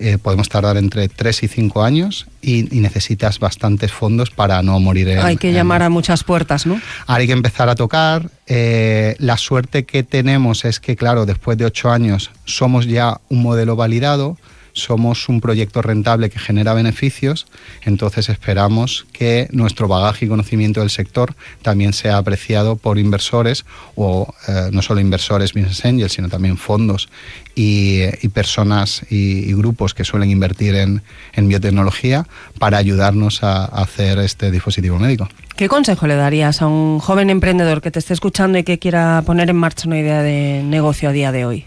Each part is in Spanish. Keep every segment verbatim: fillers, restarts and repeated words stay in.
eh, podemos tardar entre tres y cinco años y, y necesitas bastantes fondos para no morir en... Hay que en, llamar a muchas puertas, ¿no? Hay que empezar a tocar. Eh, la suerte que tenemos es que, claro, después de ocho años somos ya un modelo validado, somos un proyecto rentable que genera beneficios, entonces esperamos que nuestro bagaje y conocimiento del sector también sea apreciado por inversores, o eh, no solo inversores business angels, sino también fondos y, y personas y, y grupos que suelen invertir en, en biotecnología para ayudarnos a, a hacer este dispositivo médico. ¿Qué consejo le darías a un joven emprendedor que te esté escuchando y que quiera poner en marcha una idea de negocio a día de hoy?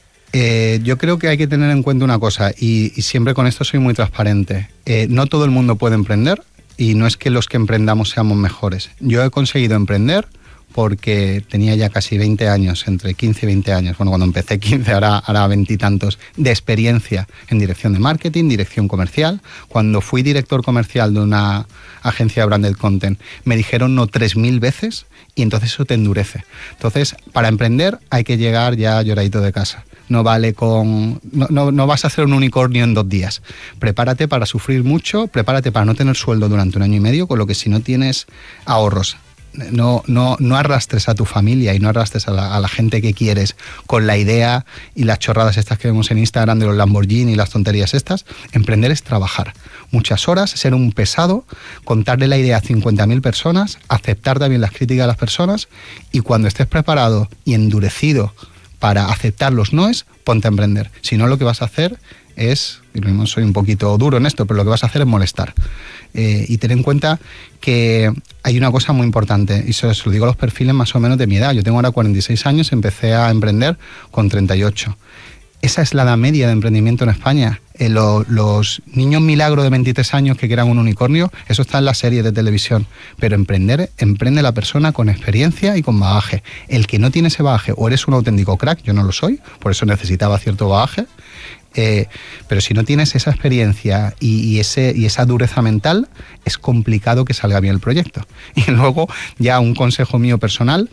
Eh, yo creo que hay que tener en cuenta una cosa, y, y siempre con esto soy muy transparente. Eh, no todo el mundo puede emprender, y no es que los que emprendamos seamos mejores. Yo he conseguido emprender porque tenía ya casi veinte años, entre quince y veinte años, bueno, cuando empecé quince, ahora, ahora veintitantos, de experiencia en dirección de marketing, dirección comercial. Cuando fui director comercial de una agencia de branded content, me dijeron no tres mil veces, y entonces eso te endurece. Entonces, para emprender hay que llegar ya lloradito de casa. No vale con... No, no, no vas a hacer un unicornio en dos días. Prepárate para sufrir mucho, prepárate para no tener sueldo durante un año y medio, con lo que si no tienes ahorros, no, no, no arrastres a tu familia y no arrastres a la, a la gente que quieres con la idea y las chorradas estas que vemos en Instagram de los Lamborghini y las tonterías estas. Emprender es trabajar muchas horas, ser un pesado, contarle la idea a cincuenta mil personas, aceptar también las críticas de las personas, y cuando estés preparado y endurecido para aceptar los noes, ponte a emprender. Si no, lo que vas a hacer es, y lo mismo soy un poquito duro en esto, pero lo que vas a hacer es molestar. Eh, y ten en cuenta que hay una cosa muy importante, y eso se lo digo a los perfiles más o menos de mi edad. Yo tengo ahora cuarenta y seis años, empecé a emprender con treinta y ocho. Esa es la edad media de emprendimiento en España. Eh, lo, los niños milagro de veintitrés años que quieran un unicornio, eso está en la serie de televisión. Pero emprender, emprende la persona con experiencia y con bagaje. El que no tiene ese bagaje, o eres un auténtico crack, yo no lo soy, por eso necesitaba cierto bagaje, eh, pero si no tienes esa experiencia y, y, ese, y esa dureza mental, es complicado que salga bien el proyecto. Y luego, ya un consejo mío personal,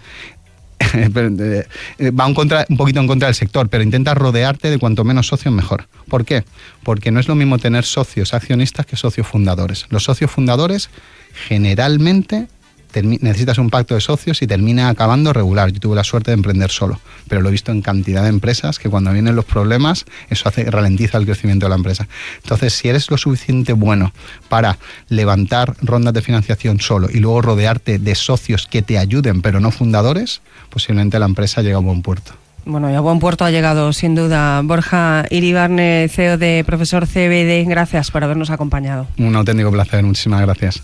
va un, contra, un poquito en contra del sector, pero intenta rodearte de cuanto menos socios mejor. ¿Por qué? Porque no es lo mismo tener socios accionistas que socios fundadores. Los socios fundadores generalmente termi- necesitas un pacto de socios y termina acabando regular. Yo tuve la suerte de emprender solo, pero lo he visto en cantidad de empresas que cuando vienen los problemas, eso hace ralentiza el crecimiento de la empresa. Entonces, si eres lo suficiente bueno para levantar rondas de financiación solo y luego rodearte de socios que te ayuden, pero no fundadores, posiblemente la empresa llega a buen puerto. Bueno, y a buen puerto ha llegado sin duda. Borja Iribarne, C E O de Profesor C B D, gracias por habernos acompañado. Un auténtico placer, muchísimas gracias.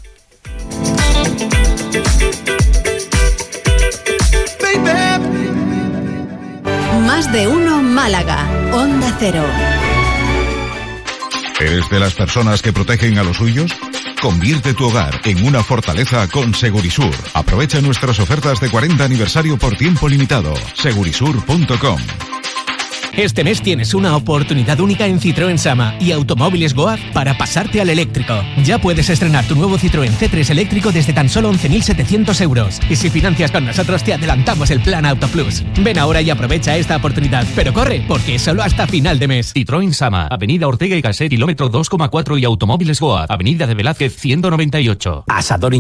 Más de uno Málaga, Onda Cero. ¿Eres de las personas que protegen a los suyos? Convierte tu hogar en una fortaleza con Segurisur. Aprovecha nuestras ofertas de cuarenta aniversario por tiempo limitado. segurisur punto com. Este mes tienes una oportunidad única en Citroën Sama y Automóviles Goaz para pasarte al eléctrico. Ya puedes estrenar tu nuevo Citroën C tres eléctrico desde tan solo once mil setecientos euros. Y si financias con nosotros te adelantamos el plan Auto Plus. Ven ahora y aprovecha esta oportunidad. Pero corre, porque es solo hasta final de mes. Citroën Sama, Avenida Ortega y Gasset, kilómetro dos coma cuatro, y Automóviles Goaz, Avenida de Velázquez ciento noventa y ocho. Asador